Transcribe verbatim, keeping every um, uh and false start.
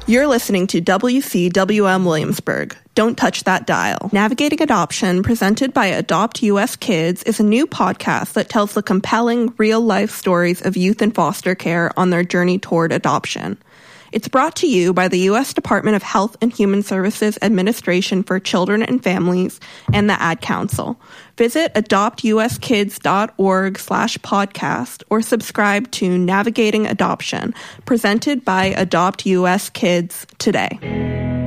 You're listening to W C W M Williamsburg. Don't touch that dial. Navigating Adoption, presented by Adopt U S Kids, is a new podcast that tells the compelling, real-life stories of youth in foster care on their journey toward adoption. It's brought to you by the U S Department of Health and Human Services Administration for Children and Families and the Ad Council. Visit adoptuskids.org slash podcast or subscribe to Navigating Adoption, presented by Adopt U S Kids today.